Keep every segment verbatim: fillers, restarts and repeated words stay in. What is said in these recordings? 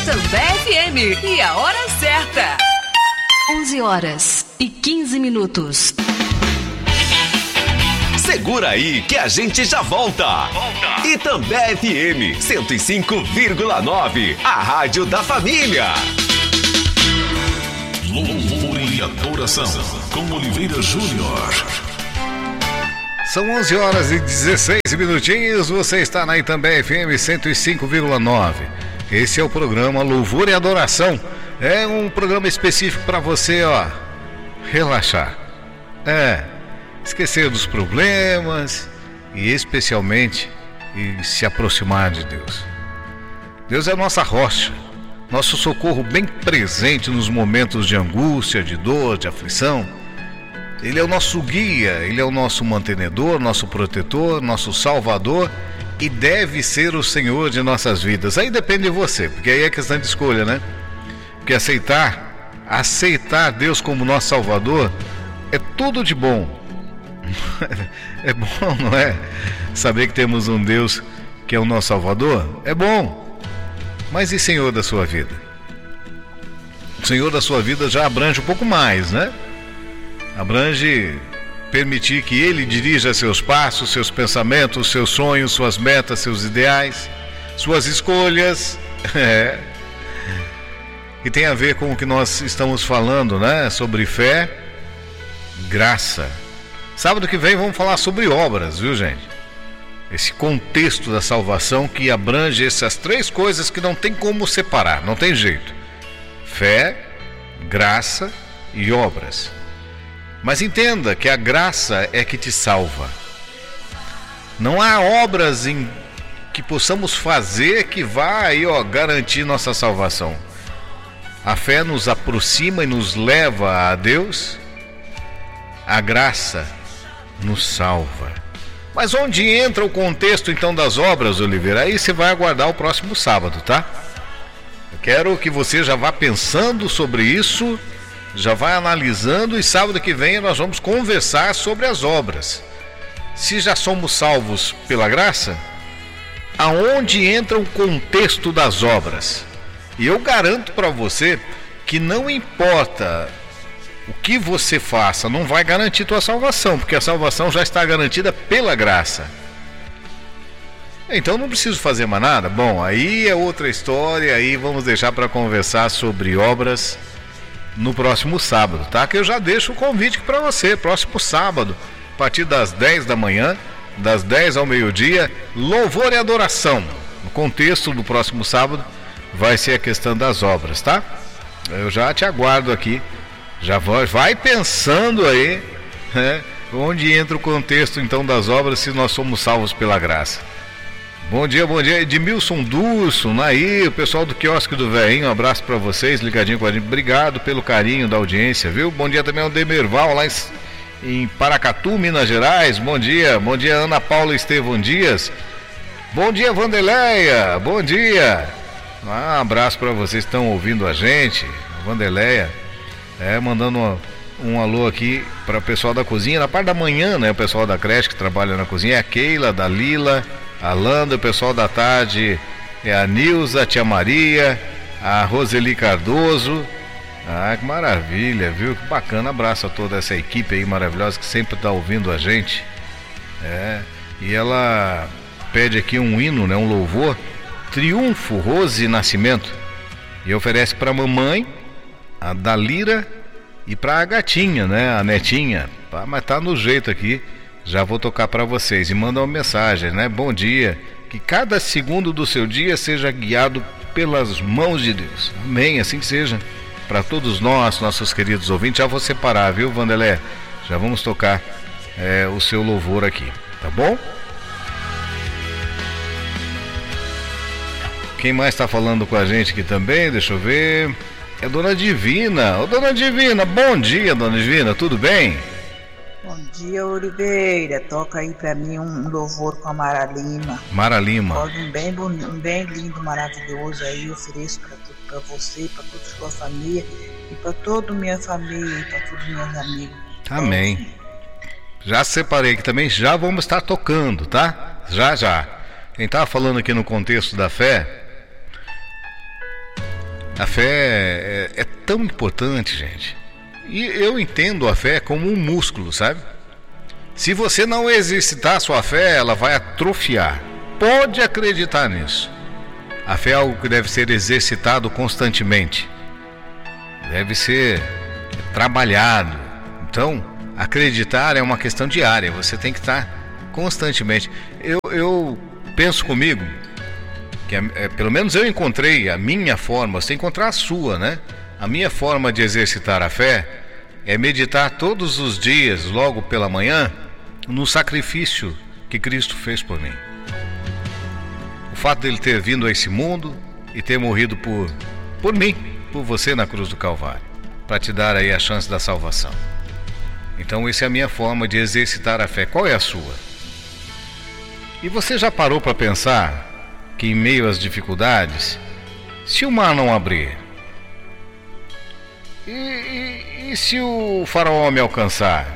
També F M. E a hora certa. onze horas e quinze minutos. Segura aí que a gente já volta. volta. E També F M cento e cinco vírgula nove, a rádio da família. Louvor e adoração com Oliveira Júnior. São onze horas e dezesseis minutinhos. Você está na Itambé F M cento e cinco vírgula nove. Esse é o programa Louvor e Adoração. É um programa específico para você, ó, relaxar. É, esquecer dos problemas e especialmente e se aproximar de Deus. Deus é a nossa rocha, nosso socorro bem presente nos momentos de angústia, de dor, de aflição. Ele é o nosso guia, Ele é o nosso mantenedor, nosso protetor, nosso salvador e deve ser o Senhor de nossas vidas. Aí depende de você, porque aí é questão de escolha, né? Porque aceitar, aceitar Deus como nosso salvador é tudo de bom. É bom, não é? Saber que temos um Deus que é o nosso salvador é bom. Mas e Senhor da sua vida? O Senhor da sua vida já abrange um pouco mais, né? Abrange permitir que Ele dirija seus passos, seus pensamentos, seus sonhos, suas metas, seus ideais, suas escolhas. É. E tem a ver com o que nós estamos falando, né? Sobre fé, graça. Sábado que vem vamos falar sobre obras, viu, gente? Esse contexto da salvação que abrange essas três coisas que não tem como separar, não tem jeito. Fé, graça e obras. Mas entenda que a graça é que te salva. Não há obras em que possamos fazer que vá aí, ó, garantir nossa salvação. A fé nos aproxima e nos leva a Deus. A graça nos salva. Mas onde entra o contexto então das obras, Oliveira? Aí você vai aguardar o próximo sábado, tá? Eu quero que você já vá pensando sobre isso, já vai analisando, e sábado que vem nós vamos conversar sobre as obras. Se já somos salvos pela graça, aonde entra o contexto das obras? E eu garanto para você que não importa o que você faça, não vai garantir tua salvação, porque a salvação já está garantida pela graça. Então não preciso fazer mais nada? Bom, aí é outra história, aí vamos deixar para conversar sobre obras no próximo sábado, tá? Que eu já deixo o convite para você, próximo sábado, a partir das dez da manhã, das dez ao meio-dia, louvor e adoração. No contexto do próximo sábado vai ser a questão das obras, tá? Eu já te aguardo aqui, já vai, vai pensando aí, né? Onde entra o contexto então das obras, se nós somos salvos pela graça. Bom dia, bom dia, Edmilson Durso, aí, o pessoal do quiosque do Veinho, um abraço para vocês, ligadinho com a gente, obrigado pelo carinho da audiência, viu? Bom dia também ao Demerval, lá em, em Paracatu, Minas Gerais, bom dia, bom dia Ana Paula Estevão Dias, bom dia Vandeleia, bom dia, ah, um abraço para vocês que estão ouvindo a gente, Vandeleia, é, mandando um, um alô aqui para o pessoal da cozinha, na parte da manhã, né, o pessoal da creche que trabalha na cozinha, é a Keila, da Lila, a Landa, o pessoal da tarde é a Nilza, a Tia Maria, a Roseli Cardoso. Ah, que maravilha, viu? Que bacana, abraço a toda essa equipe aí maravilhosa que sempre está ouvindo a gente. É, e ela pede aqui um hino, né, um louvor, Triunfo, Rose Nascimento, e oferece para a mamãe, a Dalira, e para a gatinha, né, a netinha. Ah, mas tá no jeito aqui. Já vou tocar para vocês e manda uma mensagem, né? Bom dia, que cada segundo do seu dia seja guiado pelas mãos de Deus. Amém, assim que seja. Para todos nós, nossos queridos ouvintes, já vou separar, viu, Vandelé? Já vamos tocar é, o seu louvor aqui, tá bom? Quem mais está falando com a gente aqui também? Deixa eu ver. É Dona Divina. Ô, Dona Divina, bom dia, Dona Divina, tudo bem? Bom dia, Oliveira. Toca aí pra mim um louvor com a Mara Lima. Mara Lima. Um bem, bonito, um bem lindo, maravilhoso aí. Eu ofereço pra, pra você, pra toda a sua família e pra toda a minha família e pra todos os meus amigos. Amém. Já separei aqui também, já vamos estar tocando, tá? Já, já. Quem estava falando aqui no contexto da fé, A fé é, é tão importante, gente. E eu entendo a fé como um músculo, sabe? Se você não exercitar a sua fé, ela vai atrofiar. Pode acreditar nisso. A fé é algo que deve ser exercitado constantemente. Deve ser trabalhado. Então, acreditar é uma questão diária. Você tem que estar constantemente. Eu, eu penso comigo que é, pelo menos eu encontrei a minha forma. Você tem que encontrar a sua, né? A minha forma de exercitar a fé é meditar todos os dias, logo pela manhã, no sacrifício que Cristo fez por mim. O fato dele ter vindo a esse mundo e ter morrido por, por mim, por você na cruz do Calvário, para te dar aí a chance da salvação. Então essa é a minha forma de exercitar a fé. Qual é a sua? E você já parou para pensar que em meio às dificuldades, se o mar não abrir, e, e, e se o faraó me alcançar?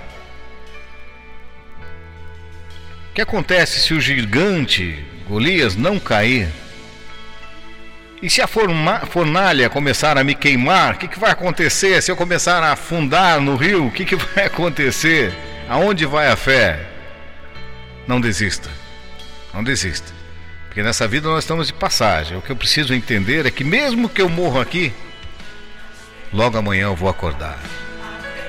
O que acontece se o gigante Golias não cair? E se a forma, fornalha começar a me queimar, o que, que vai acontecer? Se eu começar a afundar no rio, o que, que vai acontecer? Aonde vai a fé? Não desista. Não desista. Porque nessa vida nós estamos de passagem. O que eu preciso entender é que mesmo que eu morra aqui, logo amanhã eu vou acordar.